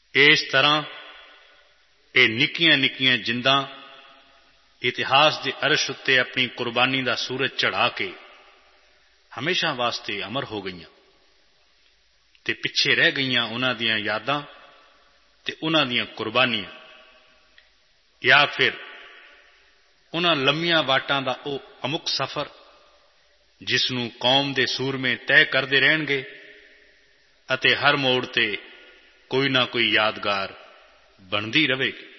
इस तरह ये निक्कियां निक्कियां जिंदां इतिहास के अरश उत्ते अपनी कुर्बानी का सूरज चढ़ा के हमेशा वास्ते अमर हो गई ते पिछे रह गई उन्हां दीयां यादां ते उन्हां दीयां कुर्बानियां, या फिर उन्हां लम्मियां वाटां दा वो अमुक सफर जिसनूं कौम दे सूरमे तय करते रहणगे अते हर मोड़ ते कोई ना कोई यादगार बनती रहेगी।